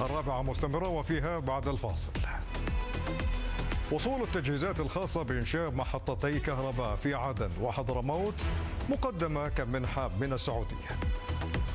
الرابعة مستمرة وفيها بعد الفاصل. وصول التجهيزات الخاصة بإنشاء محطتي كهرباء في عدن وحضرموت مقدمة كمنحة من السعودية.